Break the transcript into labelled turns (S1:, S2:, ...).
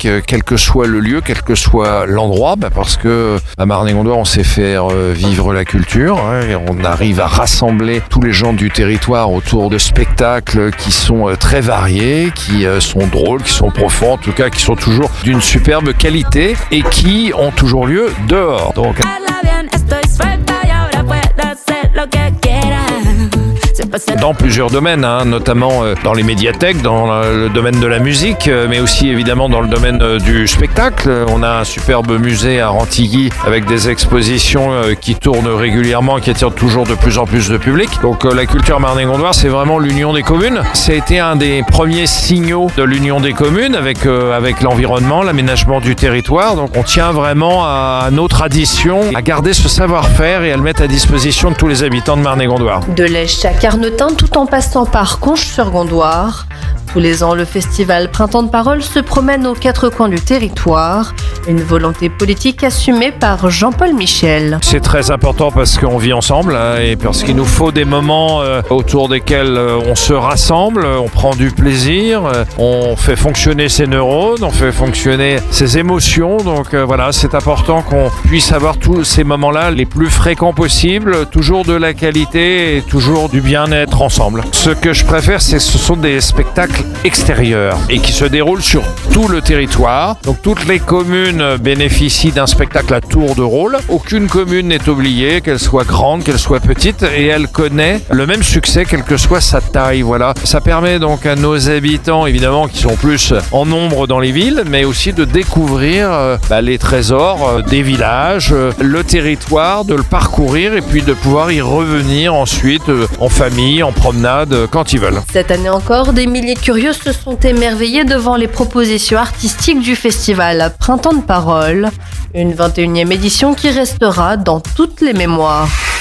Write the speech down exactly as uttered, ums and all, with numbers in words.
S1: public, euh, quel que soit le lieu, quel que soit l'endroit, bah parce que à Marne-et-Gondoire, on sait faire euh, vivre la culture, hein, et on arrive à rassembler tous les gens du territoire autour de spectacles qui sont euh, très variés, qui euh, sont drôles, qui sont profonds, en tout cas qui sont toujours d'une superbe qualité et qui ont toujours lieu dehors. Donc, dans plusieurs domaines, hein, notamment euh, dans les médiathèques, dans euh, le domaine de la musique, euh, mais aussi évidemment dans le domaine euh, du spectacle. On a un superbe musée à Rantilly avec des expositions euh, qui tournent régulièrement, qui attirent toujours de plus en plus de public. Donc euh, la culture Marne-et-Gondoire, c'est vraiment l'union des communes. Ça a été un des premiers signaux de l'union des communes avec, euh, avec l'environnement, l'aménagement du territoire. Donc on tient vraiment à nos traditions, à garder ce savoir-faire et à le mettre à disposition de tous les habitants de Marne-et-Gondoire.
S2: De l'Esch à Carnotin, tout en passant par Conches-sur-Gondoire. Tous les ans, le festival Printemps de Parole se promène aux quatre coins du territoire. Une volonté politique assumée par Jean-Paul Michel.
S1: C'est très important parce qu'on vit ensemble, hein, et parce qu'il nous faut des moments euh, autour desquels euh, on se rassemble, on prend du plaisir, euh, on fait fonctionner ses neurones, on fait fonctionner ses émotions. Donc euh, voilà, c'est important qu'on puisse avoir tous ces moments-là les plus fréquents possibles, toujours de la qualité et toujours du bien-être ensemble. Ce que je préfère, c'est ce sont des spectacles extérieurs et qui se déroulent sur tout le territoire. Donc toutes les communes bénéficient d'un spectacle à tour de rôle. Aucune commune n'est oubliée, qu'elle soit grande, qu'elle soit petite, et elle connaît le même succès quelle que soit sa taille. Voilà. Ça permet donc à nos habitants, évidemment, qui sont plus en nombre dans les villes, mais aussi de découvrir euh, bah, les trésors euh, des villages, euh, le territoire, de le parcourir et puis de pouvoir y revenir ensuite euh, en famille, en promenade, euh, quand ils veulent.
S2: Cette année encore, des milliers de curieux se sont émerveillés devant les propositions artistiques du festival Printemps de Parole, une vingt et unième édition qui restera dans toutes les mémoires.